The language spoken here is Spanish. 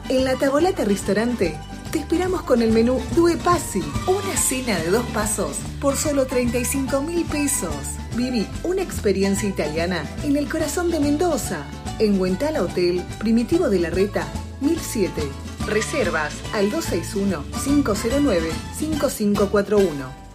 En La Tavolata Restaurante te esperamos con el menú Due Passi, una cena de 2 pasos por solo 35.000 pesos. Viví una experiencia italiana en el corazón de Mendoza, en Huentala Hotel Primitivo de la Reta, 1007. Reservas al 261-509-5541.